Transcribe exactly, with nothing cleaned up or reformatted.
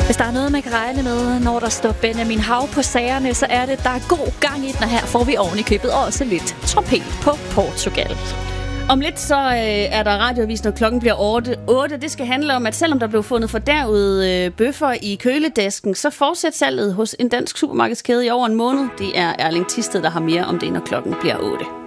Hvis der er noget, man kan regne med, når der står Benjamin Hav på sagerne, så er det, der er god gang i den, og her får vi oven i købet også lidt trompet på Portugal. Om lidt så øh, er der radioavis, når klokken bliver otte. Det skal handle om, at selvom der blev fundet fordærvet øh, bøffer i køledasken, så fortsætter salget hos en dansk supermarkedskæde i over en måned. Det er Erling Thisted, der har mere om det, når klokken bliver otte.